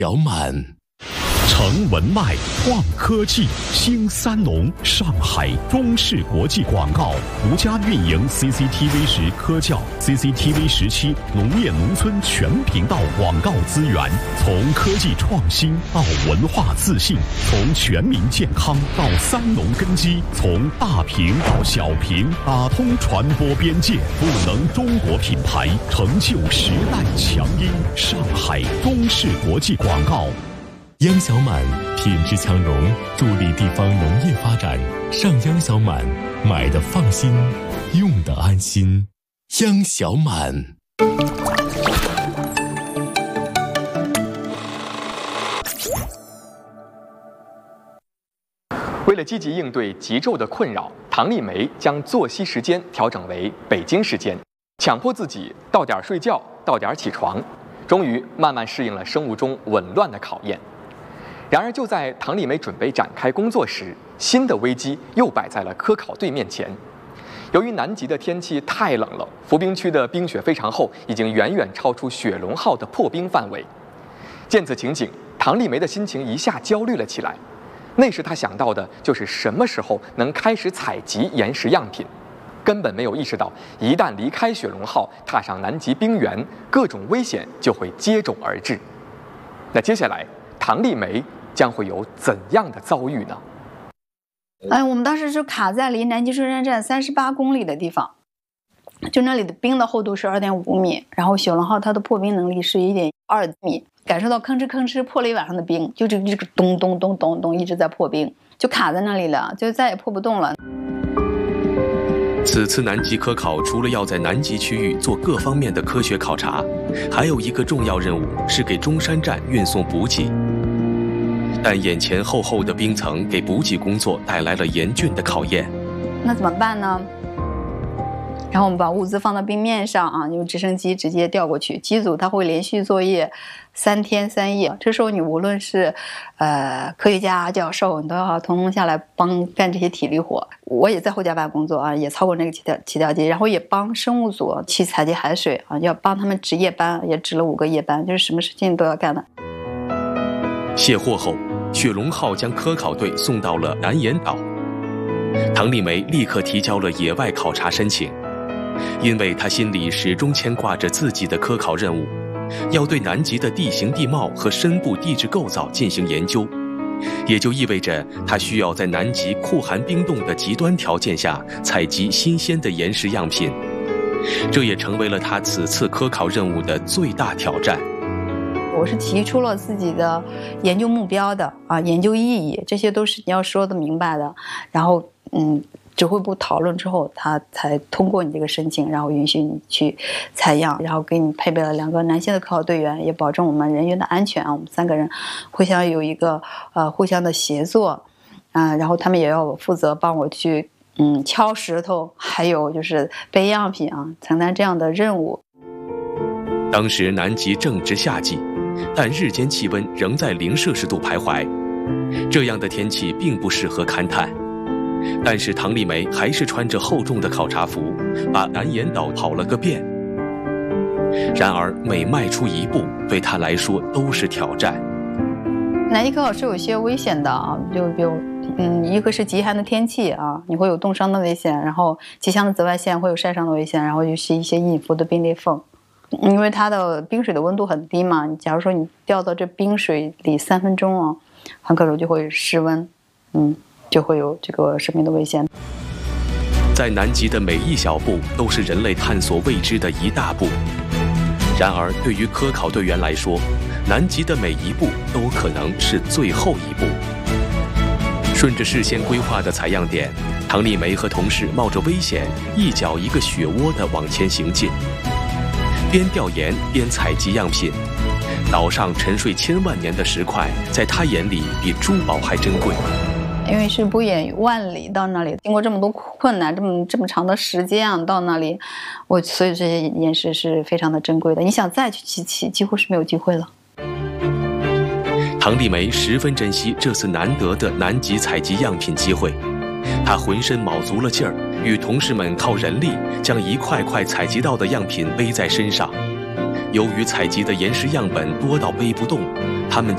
小满。成文脉创科技，兴三农，上海中视国际广告独家运营 CCTV10科教 CCTV17农业农村全频道广告资源，从科技创新到文化自信，从全民健康到三农根基，从大屏到小屏，打通传播边界，赋能中国品牌，成就时代强音。上海中视国际广告。央小满品质强融，助力地方农业发展。上央小满，买的放心，用的安心。央小满。 为了积极应对极昼的困扰，唐丽梅将作息时间调整为北京时间，强迫自己到点睡觉，到点起床，终于慢慢适应了生物钟紊乱的考验。然而，就在唐丽梅准备展开工作时，新的危机又摆在了科考队面前。由于南极的天气太冷了，浮冰区的冰雪非常厚，已经远远超出雪龙号的破冰范围。见此情景，唐丽梅的心情一下焦虑了起来。那时她想到的就是什么时候能开始采集岩石样品，根本没有意识到，一旦离开雪龙号，踏上南极冰原，各种危险就会接踵而至。那接下来，唐丽梅将会有怎样的遭遇呢？ 我们当时就卡在离南极中山站38公里的地方，就那里的冰的厚度是2.5米，然后雪龙号它的破冰能力是1.2米，感受到吭哧吭哧破了一晚上的冰，就这个咚咚咚咚咚一直在破冰，就卡在那里了，就再也破不动了。 此次南极科考除了要在南极区域做各方面的科学考察，还有一个重要任务是给中山站运送补给。但眼前厚厚的冰层给补给工作带来了严峻的考验。 那怎么办呢？然后我们把物资放到冰面上啊，用直升机直接调过去。机组它会连续作业3天3夜，这时候你无论是科学家、教授，你都要通通下来帮干这些体力活。我也在后甲板工作啊，也操过那个起吊机，然后也帮生物组去采集海水啊，要帮他们值夜班，也值了5个夜班，就是什么事情都要干的。 卸货后，雪龙号将科考队送到了南岩岛。唐丽梅立刻提交了野外考察申请，因为她心里始终牵挂着自己的科考任务，要对南极的地形地貌和深部地质构造进行研究，也就意味着她需要在南极酷寒冰冻的极端条件下采集新鲜的岩石样品，这也成为了她此次科考任务的最大挑战。 我是提出了自己的研究目标的啊，研究意义，这些都是你要说的明白的。然后指挥部讨论之后，他才通过你这个申请，然后允许你去采样，然后给你配备了2个男性的科考队员，也保证我们人员的安全啊。我们3个人互相有一个互相的协作然后他们也要负责帮我去敲石头，还有就是背样品啊，承担这样的任务。 当时南极正值夏季，但日间气温仍在0摄氏度徘徊，这样的天气并不适合勘探。但是唐丽梅还是穿着厚重的考察服，把南岩岛跑了个遍。然而每迈出一步，对她来说都是挑战。 南极科考是有些危险的啊，就比如一个是极寒的天气啊，你会有冻伤的危险，然后极强的紫外线会有晒伤的危险，然后就是一些隐伏的冰裂缝。因为它的冰水的温度很低嘛，假如说你掉到这冰水里3分钟啊，很可能就会失温，就会有这个生命的危险。 在南极的每一小步都是人类探索未知的一大步。然而，对于科考队员来说，南极的每一步都可能是最后一步。顺着事先规划的采样点，唐丽梅和同事冒着危险，一脚一个雪窝地往前行进。边调研边采集样品，岛上沉睡千万年的石块，在他眼里比珠宝还珍贵。 因为是不远万里到那里，经过这么多困难，这么长的时间到那里，所以这些岩石是非常的珍贵的。你想再去起，几乎是没有机会了。 唐丽梅十分珍惜这次难得的南极采集样品机会，她浑身卯足了劲儿，与同事们靠人力将一块块采集到的样品背在身上。由于采集的岩石样本多到背不动，他们